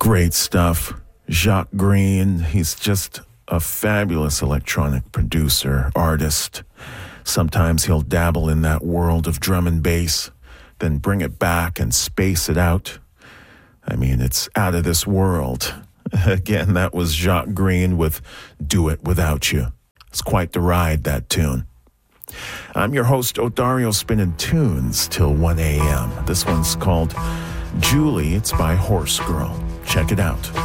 Great stuff. Jacques Green, he's just a fabulous electronic producer, artist. Sometimes he'll dabble in that world of drum and bass, then bring it back and space it out. I mean, it's out of this world. Again, that was Jacques Green with Do It Without You. It's quite the ride, that tune. I'm your host, Odario, spinning tunes till 1 a.m. This one's called Julie. It's by Horse Girl. Check it out.